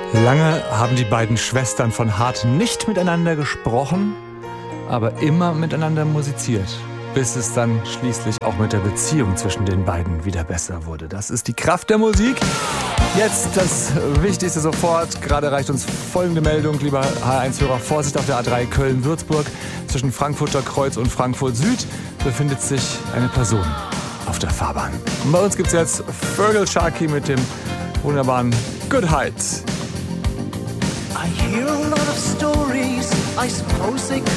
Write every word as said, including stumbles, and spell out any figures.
Lange haben die beiden Schwestern von Hart nicht miteinander gesprochen, aber immer miteinander musiziert, bis es dann schließlich auch mit der Beziehung zwischen den beiden wieder besser wurde. Das ist die Kraft der Musik. Jetzt das Wichtigste sofort. Gerade reicht uns folgende Meldung, lieber H eins Hörer. Vorsicht auf der A drei Köln-Würzburg. Zwischen Frankfurter Kreuz und Frankfurt Süd befindet sich eine Person auf der Fahrbahn. Und bei uns gibt es jetzt Fergal Sharkey mit dem wunderbaren Good Heights. I hear a lot of stories, I suppose they